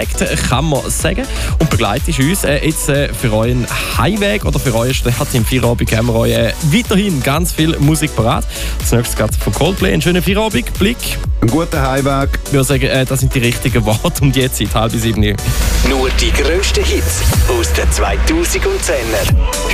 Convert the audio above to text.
kann man sagen. Und begleitet uns jetzt für euren Heimweg oder für euren Start im Feierabend haben wir euch weiterhin ganz viel Musik parat. Als nächstes geht es von Coldplay. Einen schönen Feierabend. Blick. Einen guten Heimweg. Ich würde sagen, das sind die richtigen Worte um die Zeit, 6:30. Nur die grössten Hits aus den 2010er.